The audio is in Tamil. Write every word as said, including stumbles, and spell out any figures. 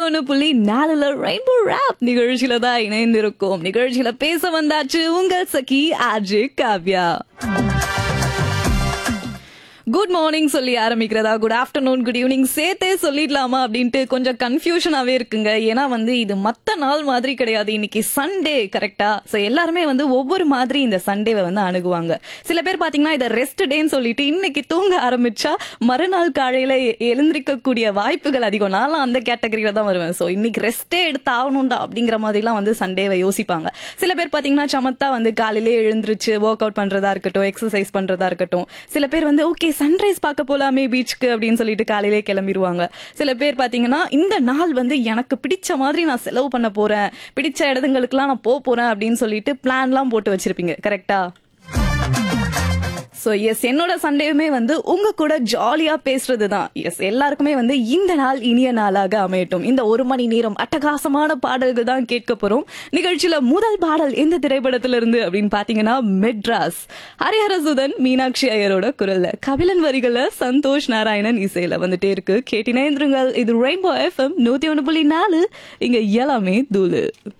ஒன்னு புள்ளி நாலுல ரெயின்போ ராப் நிகழ்ச்சியில தான் இணைந்திருக்கும். நிகழ்ச்சியில பேச வந்தாச்சு உங்கள் சகி ஆர்ஜே காவ்யா. குட் மார்னிங் சொல்லி ஆரம்பிக்கிறதா, குட் ஆஃப்டர்நூன், குட் ஈவினிங் சேர்த்தே சொல்லிடலாமா அப்படின்ட்டு கொஞ்சம் கன்ஃபியூஷனாவே இருக்குங்க. ஏன்னா வந்து இது மத்த நாள் மாதிரி கிடையாது. இன்னைக்கு சண்டே கரெக்டா? ஸோ எல்லாருமே வந்து ஒவ்வொரு மாதிரி இந்த சண்டேவை வந்து அணுகுவாங்க. சில பேர் பாத்தீங்கன்னா இதை ரெஸ்ட் டேன்னு சொல்லிட்டு இன்னைக்கு தூங்க ஆரம்பிச்சா மறுநாள் காலையில எழுந்திருக்கக்கூடிய வாய்ப்புகள் அதிகம். நானும் அந்த கேட்டகரியில தான் வருவேன். ஸோ இன்னைக்கு ரெஸ்டே எடுத்து ஆகணும்டா அப்படிங்கிற மாதிரிலாம் வந்து சண்டேவை யோசிப்பாங்க. சில பேர் பாத்தீங்கன்னா சமத்தா வந்து காலையிலே எழுந்திருச்சு ஒர்க் அவுட் பண்றதா இருக்கட்டும், எக்ஸசைஸ் பண்றதா இருக்கட்டும். சில பேர் வந்து ஓகே சன்ரைஸ் பார்க்க போலாமே பீச்சுக்கு அப்படின்னு சொல்லிட்டு காலையிலே கிளம்பிடுவாங்க. சில பேர் பாத்தீங்கன்னா இந்த நாள் வந்து எனக்கு பிடிச்ச மாதிரி நான் செலவு பண்ண போறேன், பிடிச்ச இடத்துங்களுக்குலாம் நான் போக போறேன் அப்படின்னு சொல்லிட்டு பிளான்லாம் போட்டு வச்சிருப்பீங்க கரெக்டா? சோ எஸ், என்னோட சண்டேவுமே வந்து உங்க கூட ஜாலியா பேசுறது தான். எஸ், எல்லாருக்குமே வந்து இந்த நாள் இனிய நாளாக அமையட்டும். இந்த ஒரு மணி நேரம் அட்டகாசமான பாடல்கள் தான் கேட்க போறோம். நிகழ்ச்சியில முதல் பாடல் எந்த திரைப்படத்துல இருந்து அப்படின்னு பாத்தீங்கன்னா மெட்ராஸ். ஹரிஹரசுதன், மீனாட்சி ஐயரோட குரல்ல, கபிலன் வரிகள சந்தோஷ் நாராயணன் இசையில வந்துட்டே இருக்கு. கேட்டினேந்திருங்கள். இது ரெயின்போ எஃப்எம் நூத்தி ஒண்ணு புள்ளி நாலு. இங்க எல்லாமே தூளு.